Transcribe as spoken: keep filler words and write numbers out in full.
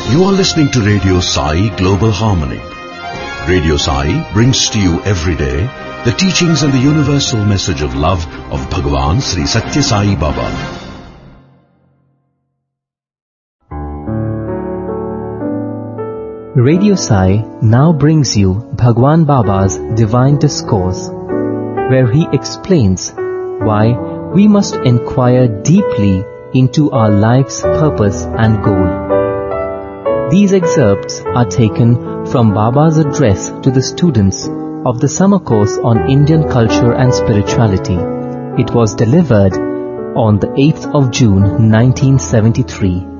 You are listening to Radio Sai Global Harmony. Radio Sai brings to you every day the teachings and the universal message of love of Bhagavan Sri Satya Sai Baba. Radio Sai now brings you Bhagwan Baba's Divine Discourse, where he explains why we must inquire deeply into our life's purpose and goal. These excerpts are taken from Baba's address to the students of the summer course on Indian culture and spirituality. It was delivered on the eighth of June nineteen seventy-three.